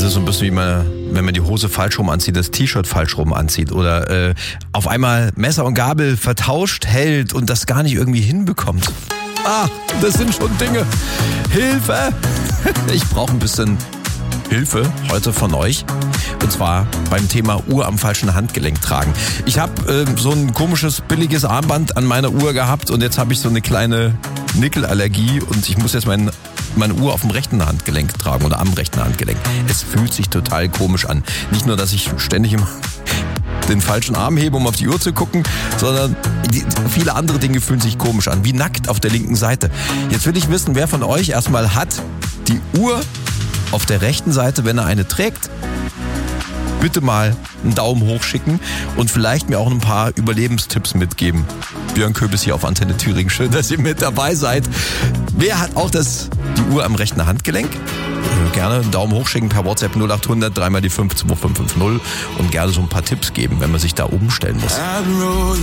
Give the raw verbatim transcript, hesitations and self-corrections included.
ist so ein bisschen wie man, wenn man die Hose falsch rum anzieht, das T-Shirt falsch rum anzieht oder äh, auf einmal Messer und Gabel vertauscht hält und das gar nicht irgendwie hinbekommt. Ah, das sind schon Dinge. Hilfe! Ich brauche ein bisschen Hilfe heute von euch. Und zwar beim Thema Uhr am falschen Handgelenk tragen. Ich habe äh, so ein komisches, billiges Armband an meiner Uhr gehabt und jetzt habe ich so eine kleine Nickelallergie und ich muss jetzt mein, meine Uhr auf dem rechten Handgelenk tragen oder am rechten Handgelenk. Es fühlt sich total komisch an. Nicht nur, dass ich ständig immer den falschen Arm hebe, um auf die Uhr zu gucken, sondern die, viele andere Dinge fühlen sich komisch an, wie nackt auf der linken Seite. Jetzt will ich wissen, wer von euch erstmal hat die Uhr auf der rechten Seite, wenn er eine trägt. Bitte mal einen Daumen hoch schicken und vielleicht mir auch ein paar Überlebenstipps mitgeben. Björn Köbis hier auf Antenne Thüringen. Schön, dass ihr mit dabei seid. Wer hat auch das, die Uhr am rechten Handgelenk? Gerne einen Daumen hoch schicken per WhatsApp null acht hundert, dreimal die fünf zwei fünf fünf null und gerne so ein paar Tipps geben, wenn man sich da umstellen muss.